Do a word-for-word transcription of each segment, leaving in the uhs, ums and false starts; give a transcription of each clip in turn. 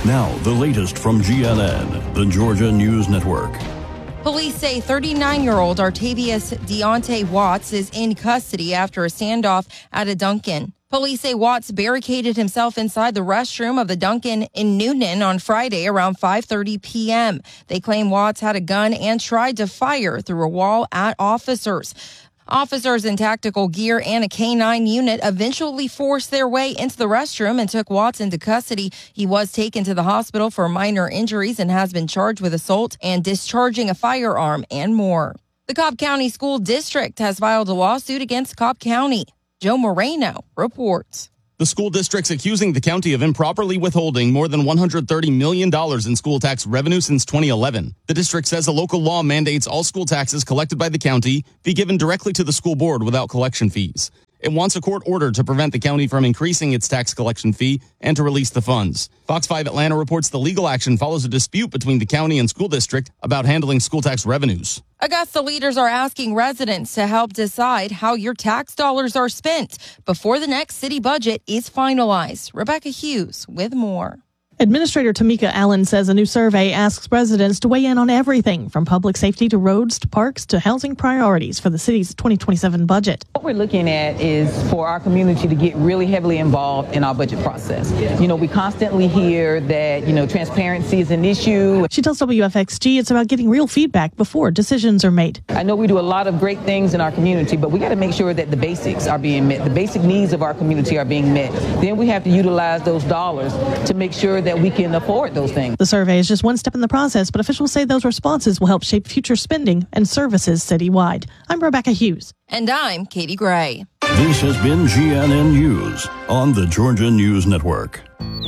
Now, the latest from G N N, the Georgia News Network. Police say thirty-nine-year-old Artavius Deontay Watts is in custody after a standoff at a Dunkin'. Police say Watts barricaded himself inside the restroom of the Dunkin' in Newnan on Friday around five thirty p.m. They claim Watts had a gun and tried to fire through a wall at officers. Officers in tactical gear and a K nine unit eventually forced their way into the restroom and took Watts into custody. He was taken to the hospital for minor injuries and has been charged with assault and discharging a firearm and more. The Cobb County School District has filed a lawsuit against Cobb County. Joe Moreno reports. The school district's accusing the county of improperly withholding more than one hundred thirty million dollars in school tax revenue since twenty eleven. The district says a local law mandates all school taxes collected by the county be given directly to the school board without collection fees. It wants a court order to prevent the county from increasing its tax collection fee and to release the funds. Fox five Atlanta reports the legal action follows a dispute between the county and school district about handling school tax revenues. Augusta leaders are asking residents to help decide how your tax dollars are spent before the next city budget is finalized. Rebecca Hughes with more. Administrator Tamika Allen says a new survey asks residents to weigh in on everything from public safety to roads to parks to housing priorities for the city's twenty twenty-seven budget. What we're looking at is for our community to get really heavily involved in our budget process. You know, we constantly hear that, you know, transparency is an issue. She tells W F X G it's about getting real feedback before decisions are made. I know we do a lot of great things in our community, but we got to make sure that the basics are being met. The basic needs of our community are being met. Then we have to utilize those dollars to make sure that we can afford those things. The survey is just one step in the process, but officials say those responses will help shape future spending and services citywide. I'm Rebecca Hughes. And I'm Katie Gray. This has been G N N News on the Georgia News Network.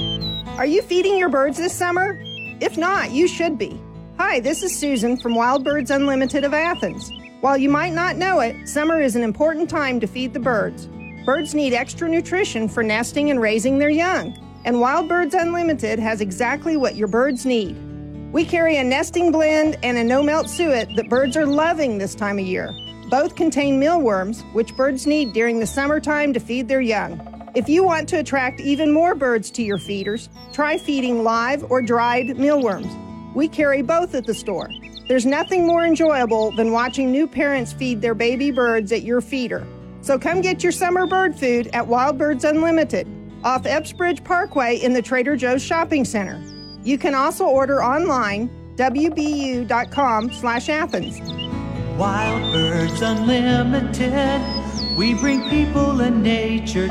Are you feeding your birds this summer? If not, you should be. Hi, this is Susan from Wild Birds Unlimited of Athens. While you might not know it, summer is an important time to feed the birds. Birds need extra nutrition for nesting and raising their young. And Wild Birds Unlimited has exactly what your birds need. We carry a nesting blend and a no-melt suet that birds are loving this time of year. Both contain mealworms, which birds need during the summertime to feed their young. If you want to attract even more birds to your feeders, try feeding live or dried mealworms. We carry both at the store. There's nothing more enjoyable than watching new parents feed their baby birds at your feeder. So come get your summer bird food at Wild Birds Unlimited, off Epsbridge Parkway in the Trader Joe's Shopping Center. You can also order online, w b u dot com slash Athens. Wild Birds Unlimited, we bring people and nature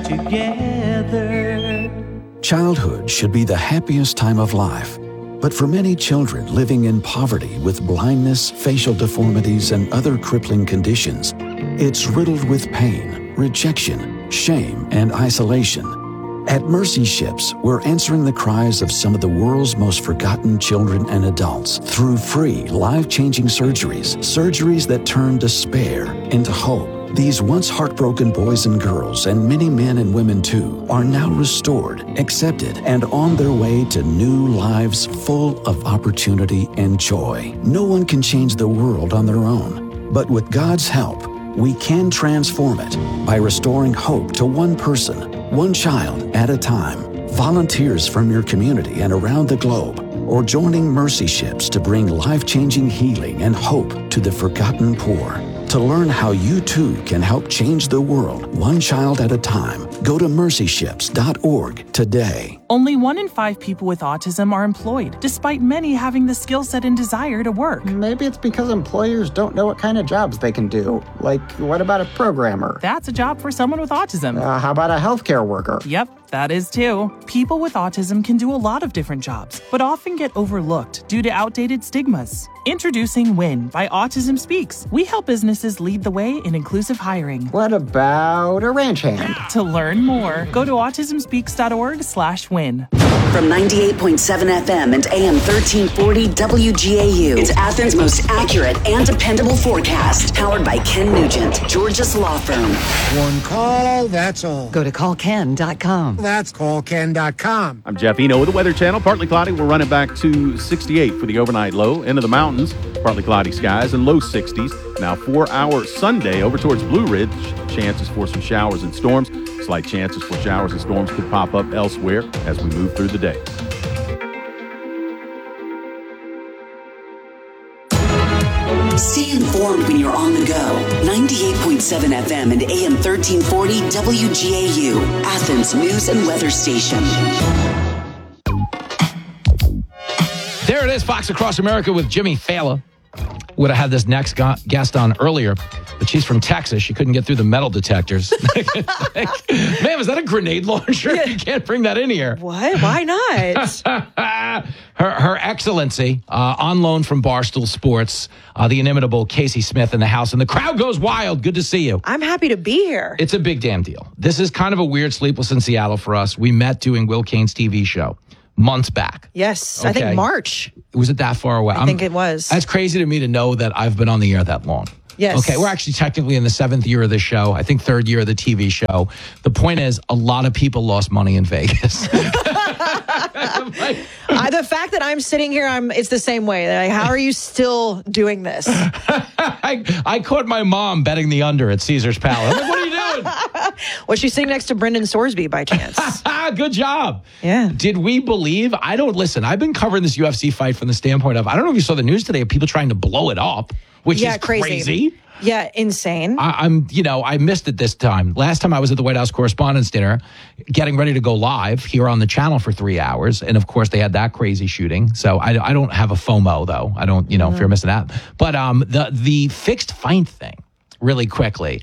together. Childhood should be the happiest time of life. But for many children living in poverty with blindness, facial deformities, and other crippling conditions, it's riddled with pain, rejection, shame, and isolation. At Mercy Ships, we're answering the cries of some of the world's most forgotten children and adults through free, life-changing surgeries, surgeries that turn despair into hope. These once heartbroken boys and girls, and many men and women too, are now restored, accepted, and on their way to new lives full of opportunity and joy. No one can change the world on their own, but with God's help, we can transform it by restoring hope to one person, one child at a time. Volunteers from your community and around the globe, or joining Mercy Ships to bring life-changing healing and hope to the forgotten poor. To learn how you too can help change the world one child at a time, go to mercy ships dot org today. Only one in five people with autism are employed, despite many having the skill set and desire to work. Maybe it's because employers don't know what kind of jobs they can do. Like, what about a programmer? That's a job for someone with autism. Uh, how about a healthcare worker? Yep, that is too. People with autism can do a lot of different jobs, but often get overlooked due to outdated stigmas. Introducing WIN by Autism Speaks. We help businesses lead the way in inclusive hiring. What about a ranch hand? To learn more, go to autism speaks dot org slash win. From ninety-eight point seven F M and A M thirteen forty W G A U, it's Athens' most accurate and dependable forecast. Powered by Ken Nugent, Georgia's law firm. One call, that's all. Go to call ken dot com. That's call ken dot com. I'm Jeff Eno with the Weather Channel. Partly cloudy. We're running back to sixty-eight for the overnight low. Into the mountains, partly cloudy skies and low sixties. Now for our Sunday over towards Blue Ridge, chances for some showers and storms. Slight chances for showers and storms could pop up elsewhere as we move through the day. Stay informed when you're on the go. ninety-eight point seven F M and A M thirteen forty W G A U, Athens News and Weather Station. There it is, Fox Across America with Jimmy Fallon. Would have had this next go- guest on earlier, but she's from Texas. She couldn't get through the metal detectors. Man, was that a grenade launcher? Yeah. You can't bring that in here. What? Why not? her, her Excellency, uh, on loan from Barstool Sports, uh, the inimitable Casey Smith in the house, and the crowd goes wild. Good to see you. I'm happy to be here. It's a big damn deal. This is kind of a weird Sleepless in Seattle for us. We met doing Will Kane's T V show months back. Yes, Okay. I think March. Was it that far away? I I'm, think it was. That's crazy to me to know that I've been on the air that long. Yes. Okay, we're actually technically in the seventh year of the show. I think third year of the T V show. The point is, a lot of people lost money in Vegas. I, the fact that I'm sitting here, I'm. It's the same way. Like, how are you still doing this? I, I caught my mom betting the under at Caesar's Palace. I'm like, what are you doing? Was she sitting next to Brendan Sorsby by chance? Good job. Yeah. Did we believe? I don't listen. I've been covering this U F C fight from the standpoint of, I don't know if you saw the news today of people trying to blow it up, which yeah, is crazy. crazy. Yeah, insane. I, I'm, you know, I missed it this time. Last time I was at the White House Correspondents' Dinner, getting ready to go live here on the channel for three hours. And of course, they had that crazy shooting. So I, I don't have a FOMO, though. I don't, you know, Mm-hmm. fear missing out. But um, the, the fixed fight thing, really quickly,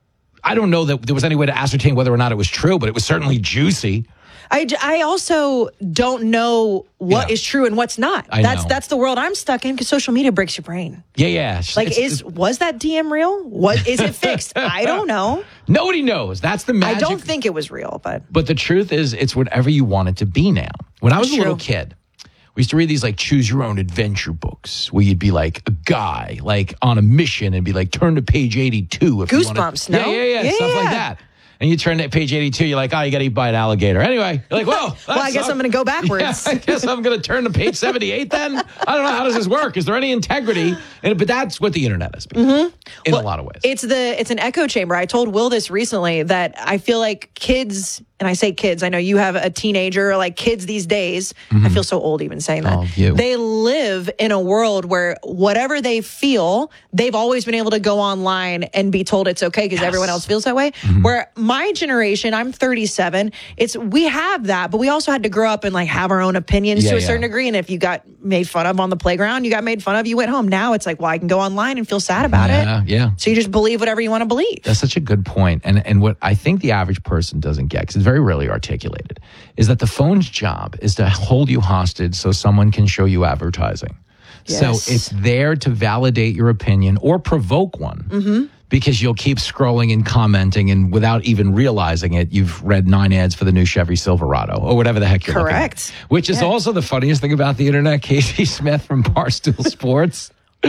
I don't know that there was any way to ascertain whether or not it was true, but it was certainly juicy. I, I also don't know what Yeah. is true and what's not. I that's know. that's the world I'm stuck in because social media breaks your brain. Yeah, yeah. Like, It's- is was that D M real? What is it fixed? I don't know. Nobody knows. That's the magic. I don't think it was real, but But the truth is, it's whatever you want it to be now. When I was That's a little true. kid, we used to read these like choose your own adventure books where you'd be like a guy like on a mission and be like, turn to page eighty-two. If you wanna- Goosebumps, no? Yeah, yeah, yeah, Yeah, stuff yeah. like that. And you turn to page eighty-two, you're like, oh, you got to eat by an alligator. Anyway, you're like, whoa. well, I guess I'm going to go backwards. Yeah, I guess I'm going to turn to page seventy-eight then. I don't know. How does this work? Is there any integrity? And, but that's what the internet has become Mm-hmm. in a lot of ways. It's the it's an echo chamber. I told Will this recently that I feel like kids, and I say kids, I know you have a teenager, like kids these days. I feel so old even saying that. Oh, you. They live in a world where whatever they feel, they've always been able to go online and be told it's okay because everyone else feels that way. Where my generation, I'm thirty-seven, it's we have that, but we also had to grow up and like have our own opinions Yeah, to a yeah. certain degree. And if you got made fun of on the playground, you got made fun of, you went home. Now it's like, well, I can go online and feel sad about yeah, it. yeah. So you just believe whatever you want to believe. That's such a good point. And and what I think the average person doesn't get, because it's very rarely articulated, is that the phone's job is to hold you hostage so someone can show you advertising. Yes. So it's there to validate your opinion or provoke one. Mm-hmm. Because you'll keep scrolling and commenting, and without even realizing it, you've read nine ads for the new Chevy Silverado or whatever the heck you're looking at. Correct. Which is Yeah. also the funniest thing about the internet. Casey Smith from Barstool Sports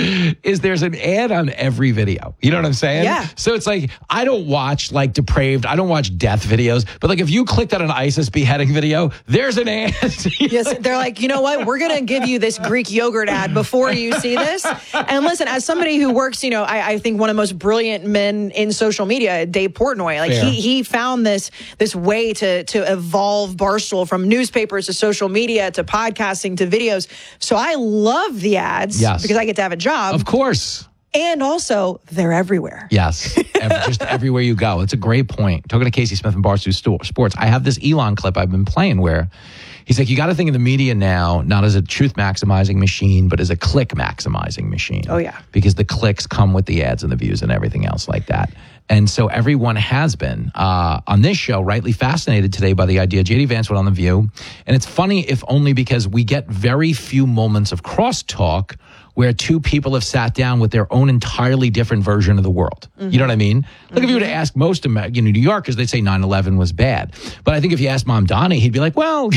is there's an ad on every video. You know what I'm saying? Yeah. So it's like, I don't watch like depraved, I don't watch death videos, but like if you clicked on an ISIS beheading video, there's an ad. Yes, they're like, you know what? We're going to give you this Greek yogurt ad before you see this. And listen, as somebody who works, you know, I, I think one of the most brilliant men in social media, Dave Portnoy, like Fair. he he found this this way to to evolve Barstool from newspapers to social media to podcasting to videos. So I love the ads Yes. because I get to have a job. Of course. And also, they're everywhere. Yes, Every, just everywhere you go. It's a great point. Talking to Casey Smith from Barstool Sto- Sports, I have this Elon clip I've been playing where he's like, you got to think of the media now, not as a truth maximizing machine, but as a click maximizing machine. Oh, yeah. Because the clicks come with the ads and the views and everything else like that. And so everyone has been uh, on this show rightly fascinated today by the idea. J D Vance went on The View. And it's funny, if only because we get very few moments of crosstalk where two people have sat down with their own entirely different version of the world. Mm-hmm. You know what I mean? Like if you were to ask most of you know, New Yorkers, they'd say nine eleven was bad. But I think if you asked Mom Donnie, he'd be like, well...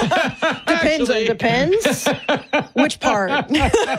Depends. It depends. Which part?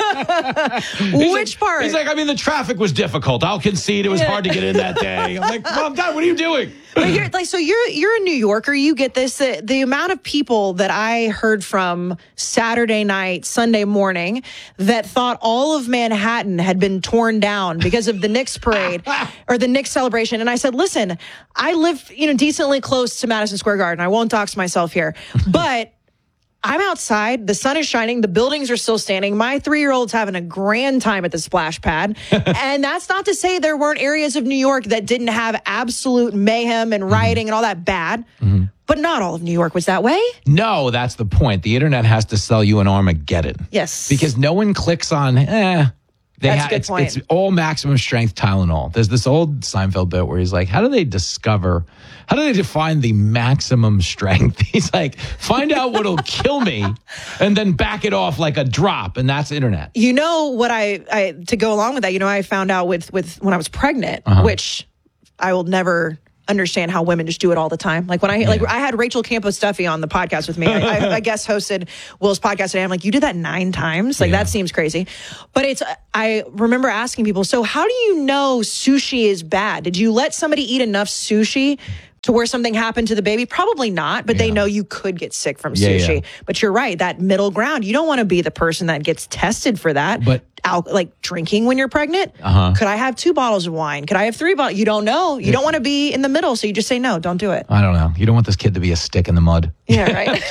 Which part? He's like, I mean, the traffic was difficult. I'll concede it was Yeah. hard to get in that day. I'm like, Mom, Dad, what are you doing? But you're, like, so you're you're a New Yorker. You get this. Uh, the amount of people that I heard from Saturday night, Sunday morning, that thought all of Manhattan had been torn down because of the Knicks parade or the Knicks celebration. And I said, listen, I live, you know, decently close to Madison Square Garden. I won't dox myself here, but I'm outside. The sun is shining. The buildings are still standing. My three-year-old's having a grand time at the splash pad. And that's not to say there weren't areas of New York that didn't have absolute mayhem and rioting mm-hmm. and all that bad. Mm-hmm. But not all of New York was that way. No, that's the point. The internet has to sell you an Armageddon. Yes. Because no one clicks on, eh. They That's ha- a good it's, point. it's all maximum strength Tylenol. There's this old Seinfeld bit where he's like, how do they discover, how do they define the maximum strength? He's like, find out what'll kill me and then back it off like a drop. And that's internet. You know what I, I to go along with that, you know, I found out with, with when I was pregnant, Uh-huh. which I will never understand how women just do it all the time. Like when I yeah. like I had Rachel Campos Duffy on the podcast with me. I, I, I guest hosted Will's podcast today. I'm like, you did that nine times? Like yeah. that seems crazy. But it's I remember asking people, so how do you know sushi is bad? Did you let somebody eat enough sushi to where something happened to the baby? Probably not, but yeah. they know you could get sick from yeah, sushi. yeah. But you're right, that middle ground, you don't want to be the person that gets tested for that. But Al- like drinking when you're pregnant, uh-huh. could I have two bottles of wine? Could I have three bottles? You don't know. You don't want to be in the middle, so you just say no, don't do it. I don't know. You don't want this kid to be a stick in the mud. Yeah, right.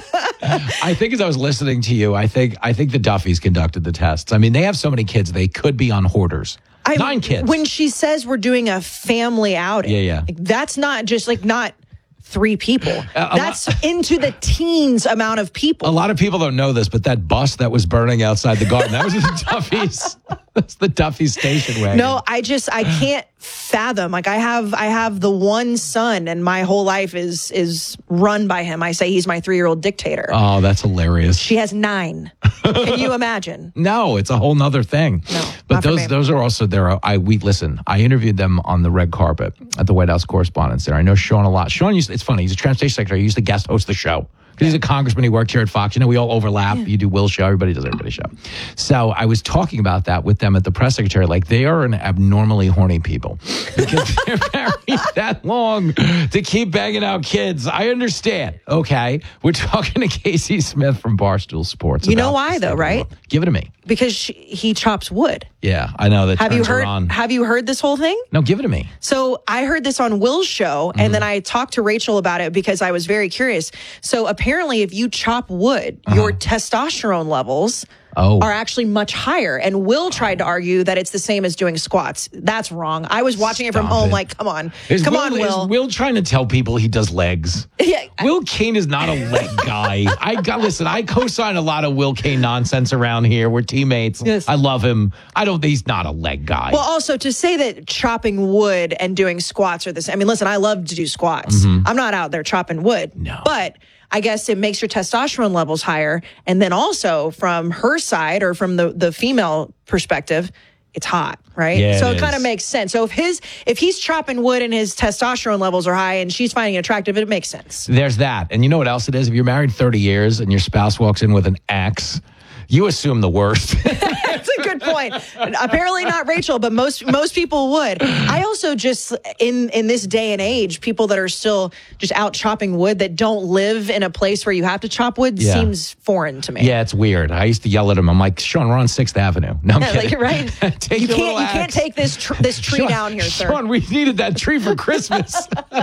I think as I was listening to you, I think I think the Duffys conducted the tests. I mean, they have so many kids, they could be on hoarders. I, Nine kids. When she says we're doing a family outing, yeah, yeah. Like, that's not just like not three people. Uh, that's lot, into the teens amount of people. A lot of people don't know this, but that bus that was burning outside the garden, that was the Duffys. That's the Duffy station wagon. No, I just I can't fathom. Like I have I have the one son, and my whole life is is run by him. I say he's my three-year-old dictator. Oh, that's hilarious. She has nine. Can you imagine? No, it's a whole nother thing. No, but those those are also there. I we listen. I interviewed them on the red carpet at the White House Correspondents' Dinner. I know Sean a lot. Sean used. It's funny. He's a transportation secretary. He used to guest host the show. He's a congressman. He worked here at Fox. You know, we all overlap. Yeah. You do Will's show. Everybody does everybody's show. So I was talking about that with them at the press secretary. Like, they are an abnormally horny people because they're married that long to keep banging out kids. I understand. Okay. We're talking to Casey Smith from Barstool Sports. You know why, though, right? Give it to me. Because she, he chops wood. Yeah, I know that. Have you heard? On. Have you heard this whole thing? No, give it to me. So I heard this on Will's show, and mm-hmm. then I talked to Rachel about it because I was very curious. So apparently, if you chop wood, uh-huh. your testosterone levels oh. are actually much higher. And Will tried to argue that it's the same as doing squats. That's wrong. I was watching Stop it from home, it. like, come on, is come Will, on, Will. Is Will trying to tell people he does legs? Yeah, Will Kane is not a leg guy. I got listen. I co-sign a lot of Will Kane nonsense around here. We're teammates. Yes. I love him. I don't. He's not a leg guy. Well, also to say that chopping wood and doing squats are the same. I mean, listen, I love to do squats. Mm-hmm. I'm not out there chopping wood. No, but I guess it makes your testosterone levels higher. And then also from her side or from the, the female perspective, it's hot, right? Yeah, so it it kind of makes sense. So if his if he's chopping wood and his testosterone levels are high and she's finding it attractive, it makes sense. There's that. And you know what else it is? If you're married thirty years and your spouse walks in with an axe, you assume the worst. That's a good point. Apparently not Rachel, but most most people would. I also just, in in this day and age, people that are still just out chopping wood that don't live in a place where you have to chop wood yeah. seems foreign to me. Yeah, it's weird. I used to yell at him. I'm like, Sean, we're on sixth Avenue. No, I'm yeah, kidding. Like, right? take you your can't you axe. can't take this tr- this tree Sean, down here, sir. Sean, we needed that tree for Christmas.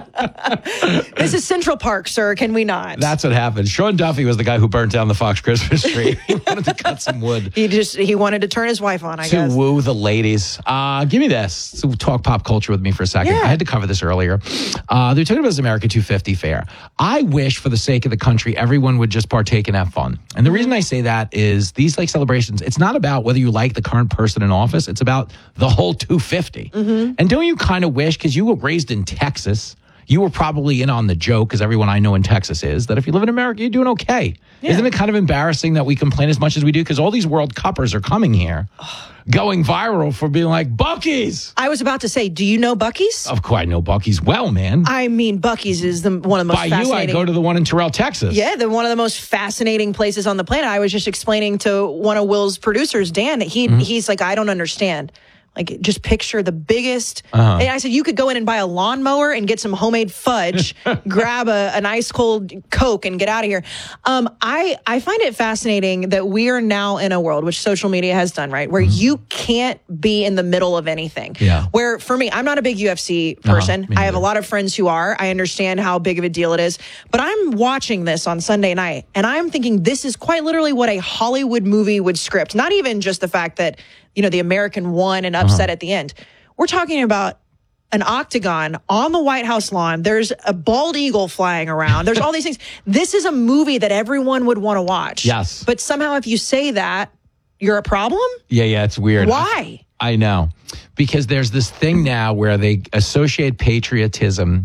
This is Central Park, sir. Can we not? That's what happened. Sean Duffy was the guy who burnt down the Fox Christmas tree. He wanted to cut some wood. He just he wanted to turn his wife on, I to guess. woo the ladies. Uh, give me this. So talk pop culture with me for a second. Yeah. I had to cover this earlier. Uh, they're talking about this America two fifty fair. I wish for the sake of the country, everyone would just partake and have fun. And the reason I say that is these like celebrations, it's not about whether you like the current person in office. It's about the whole two fifty. Mm-hmm. And don't you kind of wish, because you were raised in Texas, you were probably in on the joke, because everyone I know in Texas is, that if you live in America, you're doing okay. Yeah. Isn't it kind of embarrassing that we complain as much as we do? Because all these World Cuppers are coming here, going viral for being like, Buc-ee's. I was about to say, do you know Buc-ee's? Of course, I know Buc-ee's well, man. I mean, Buc-ee's is the one of the most By fascinating. you, I go to the one in Terrell, Texas. Yeah, the one of the most fascinating places on the planet. I was just explaining to one of Will's producers, Dan, that he mm-hmm. he's like, I don't understand. Like, just picture the biggest. Uh-huh. And I said, you could go in and buy a lawnmower and get some homemade fudge, grab a, an ice cold Coke and get out of here. Um, I, I find it fascinating that we are now in a world, which social media has done, right, where mm-hmm. you can't be in the middle of anything. Yeah. Where for me, I'm not a big U F C person. Uh-huh. I have a lot of friends who are. I understand how big of a deal it is. But I'm watching this on Sunday night, and I'm thinking this is quite literally what a Hollywood movie would script. Not even just the fact that, you know, the American won and upset uh-huh. at the end. We're talking about an octagon on the White House lawn. There's a bald eagle flying around. There's all these things. This is a movie that everyone would want to watch. Yes. But somehow if you say that, you're a problem? Yeah, yeah, it's weird. Why? I, I know. Because there's this thing now where they associate patriotism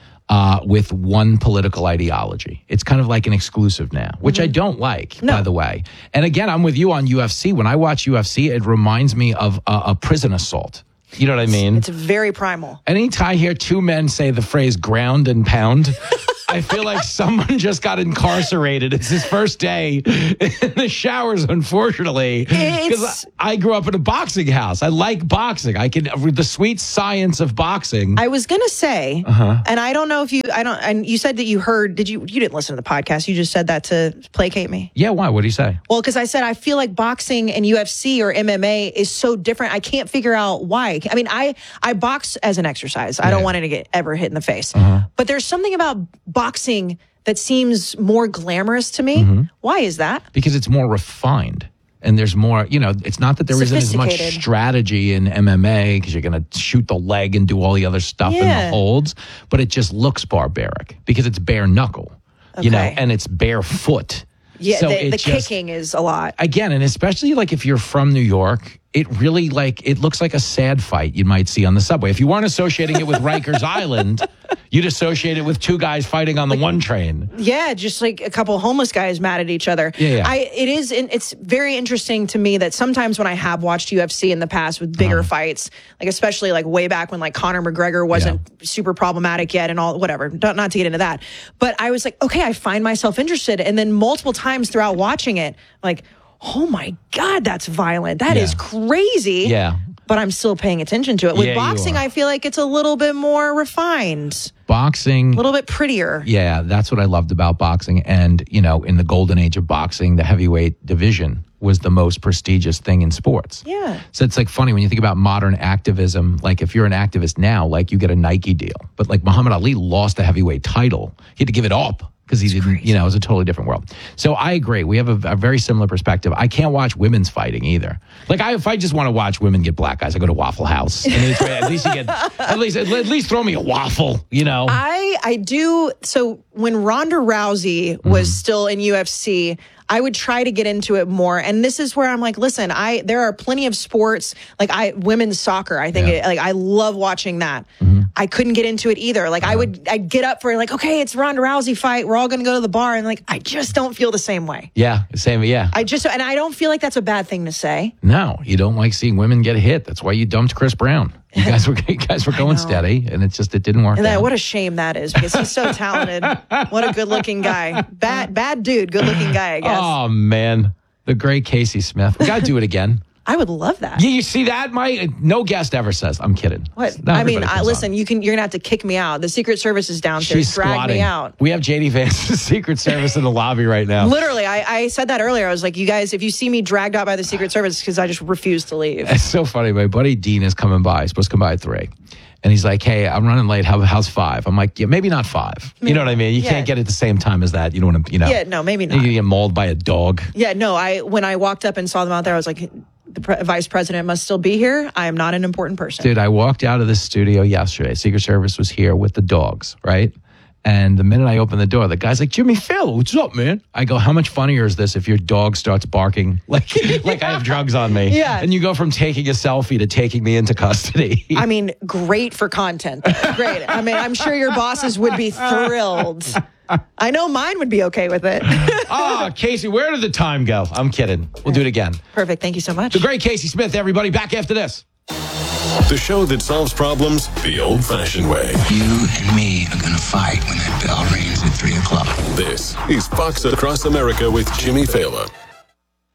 Uh, with one political ideology. It's kind of like an exclusive now, which mm-hmm. I don't like, no. by the way. And again, I'm with you on U F C. When I watch U F C, it reminds me of a, a prison assault. You know what I mean? It's very primal. Anytime I hear two men say the phrase ground and pound, I feel like someone just got incarcerated. It's his first day in the showers, unfortunately. Because I grew up in a boxing house. I like boxing. I can the sweet science of boxing. I was gonna say, uh-huh. and I don't know if you, I don't, and you said that you heard. Did you? You didn't listen to the podcast. You just said that to placate me. Yeah. Why? What did you say? Well, because I said I feel like boxing and U F C or M M A is so different. I can't figure out why. I mean, I I box as an exercise. I yeah. don't want it to get ever hit in the face. Uh-huh. But there's something about boxing that seems more glamorous to me. Mm-hmm. Why is that? Because it's more refined. And there's more, you know, it's not that there isn't as much strategy in M M A because you're going to shoot the leg and do all the other stuff yeah. in the holds, but it just looks barbaric because it's bare knuckle, okay. you know, and it's barefoot. Yeah, so the, the just, kicking is a lot. Again, and especially like if you're from New York, it really like, it looks like a sad fight you might see on the subway. If you weren't associating it with Rikers Island, you'd associate it with two guys fighting on the one train. Yeah, just like a couple homeless guys mad at each other. Yeah, yeah. I, it is, it's very interesting to me that sometimes when I have watched U F C in the past with bigger uh-huh. fights, like especially like way back when like Conor McGregor wasn't yeah. super problematic yet and all, whatever, not, not to get into that. But I was like, okay, I find myself interested. And then multiple times throughout watching it, like, oh my God, that's violent. That yeah. is crazy. Yeah. But I'm still paying attention to it. With yeah, boxing, I feel like it's a little bit more refined. Boxing. A little bit prettier. Yeah, that's what I loved about boxing. And, you know, in the golden age of boxing, the heavyweight division was the most prestigious thing in sports. Yeah. So it's like funny when you think about modern activism, like if you're an activist now, like you get a Nike deal. But like Muhammad Ali lost the heavyweight title. He had to give it up. Because he didn't, crazy. You know, it was a totally different world. So I agree. We have a, a very similar perspective. I can't watch women's fighting either. Like, I, if I just want to watch women get black eyes, I go to Waffle House. And it's, at least you get, at least, at least throw me a waffle. You know, I I do. So when Ronda Rousey was mm. still in U F C, I would try to get into it more. And this is where I'm like, listen, I there are plenty of sports like I women's soccer. I think yeah. it, like I love watching that. Mm-hmm. I couldn't get into it either. Like uh-huh. I would, I'd get up for like, okay, it's Ronda Rousey fight. We're all going to go to the bar. And like, I just don't feel the same way. Yeah. Same. Yeah. I just, and I don't feel like that's a bad thing to say. No, you don't like seeing women get hit. That's why you dumped Chris Brown. You guys were, you guys were going steady and it just, it didn't work and that, out. What a shame that is because he's so talented. What a good looking guy. Bad, bad dude. Good looking guy, I guess. Oh man. The great Casey Smith. We got to do it again. I would love that. Yeah, you see that? My no guest ever says. I'm kidding. What? I mean, I, listen. On. You can. You're gonna have to kick me out. The Secret Service is downstairs. She's Drag squatting. me out. We have J D Vance's Secret Service in the lobby right now. Literally, I, I said that earlier. I was like, you guys, if you see me dragged out by the Secret Service, because I just refuse to leave. It's so funny. My buddy Dean is coming by. He's supposed to come by at three. And he's like, hey, I'm running late. How, how's five? I'm like, yeah, maybe not five. You know what I mean? You yeah. can't get at the same time as that. You don't want to, you know. Yeah, no, maybe not. You get mauled by a dog. Yeah, no. I When I walked up and saw them out there, I was like, the pre- vice president must still be here. I am not an important person. Dude, I walked out of this studio yesterday. Secret Service was here with the dogs, right? And the minute I opened the door, the guy's like, Jimmy Phil, what's up, man? I go, how much funnier is this if your dog starts barking like like I have drugs on me? Yeah. And you go from taking a selfie to taking me into custody. I mean, great for content. Great. I mean, I'm sure your bosses would be thrilled. I know mine would be okay with it. Oh, Casey, where did the time go? I'm kidding. We'll do it again. Perfect. Thank you so much. The great Casey Smith, everybody. Back after this. The show that solves problems the old-fashioned way. You and me are going to fight when that bell rings at three o'clock. This is Fox Across America with Jimmy Fallon.